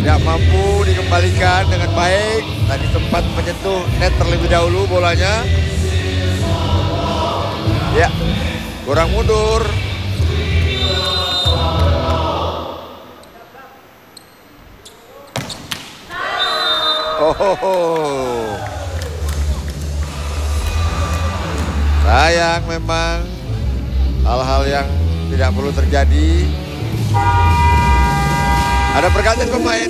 Tidak mampu dikembalikan dengan baik. Tadi sempat menyentuh net terlebih dahulu bolanya. Ya, kurang mundur. Oh, sayang memang hal-hal yang tidak perlu terjadi. Ada pergantian pemain.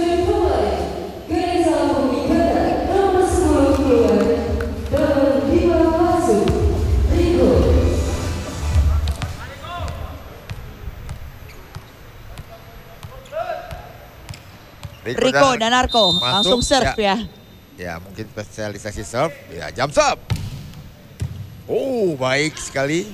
Rico dan Narko langsung serve ya. Ya mungkin spesialisasi serve. Ya jump serve. Oh baik sekali.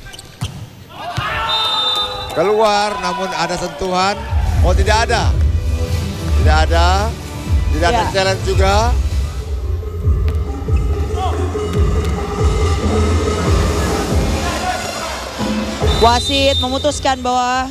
Keluar namun ada sentuhan. Oh tidak ada. Tidak ada. Tidak ada challenge juga. Wasit memutuskan bahwa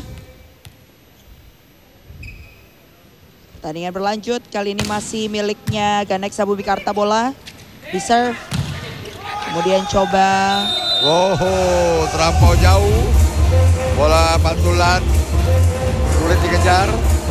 pertandingan berlanjut, kali ini masih miliknya Ganexa Bumi Karta bola. Di serve. Kemudian coba. Wow, terlampau jauh. Bola pantulan. Sulit dikejar.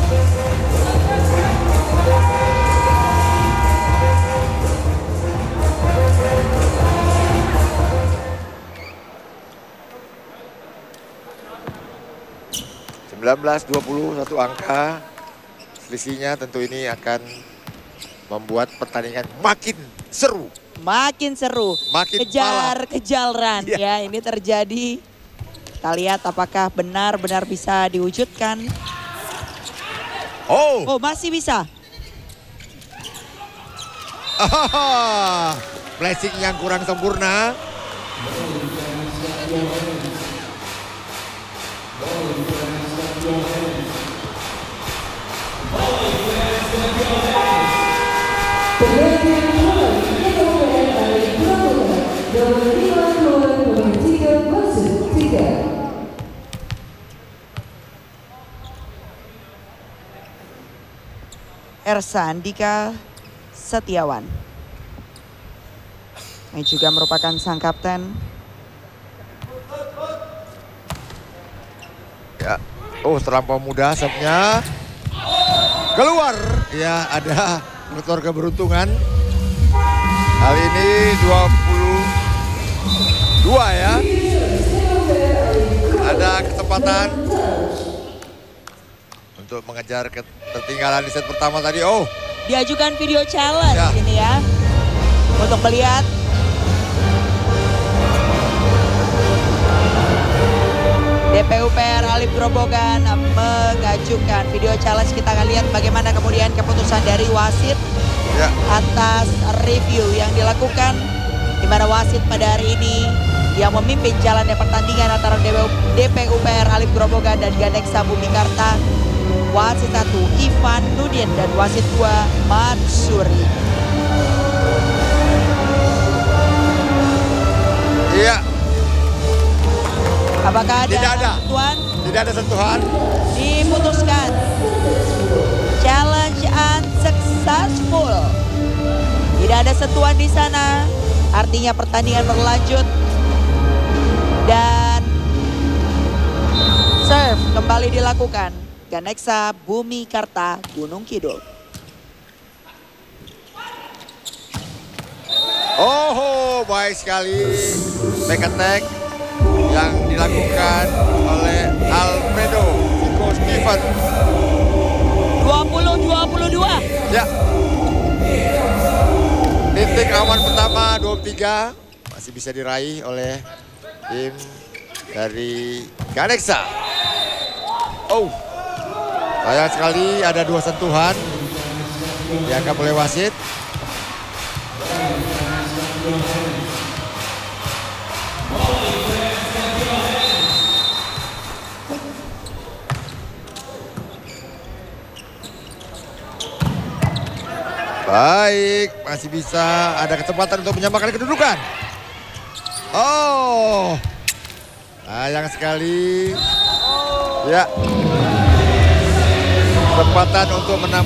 (19-20) satu angka. Selisihnya tentu ini akan membuat pertandingan makin seru. Makin seru. Makin kejar-kejaran ya ini terjadi. Kita lihat apakah benar-benar bisa diwujudkan. Oh masih bisa. Flashing yang kurang sempurna. Ersa Andika Setiawan yang juga merupakan sang kapten. Ya, terlampau mudah serve-nya. Keluar, ya ada faktor keberuntungan. Kali ini 22 ya. Ada kesempatan untuk mengejar ketertinggalan di set pertama tadi. Diajukan video challenge ini ya. Untuk melihat DPUPR Alif Grobogan mengajukan video challenge. Kita akan lihat bagaimana kemudian keputusan dari wasit atas review yang dilakukan, di mana wasit pada hari ini yang memimpin jalannya pertandingan antara DPUPR Alif Grobogan dan Ganexa Bumi Karta. Wasit 1 Ivan Nudin dan wasit 2 Matsuri. Iya. Apakah ada sentuhan? Tidak ada sentuhan. Diputuskan. Challenge unsuccessful. Tidak ada sentuhan di sana. Artinya pertandingan berlanjut. Dan serve kembali dilakukan. Ganexa Bumi Karta Gunung Kidul. Baik sekali. Back attack yang dilakukan oleh Alfredo Chico Steven. 20-22. Ya. Titik aman pertama 23 masih bisa diraih oleh tim dari Ganexa. Sayang sekali ada 2 sentuhan dianggap oleh wasit. Baik, masih bisa ada kesempatan untuk menyamakan kedudukan. Sayang sekali. Ya. Kesempatan untuk menambah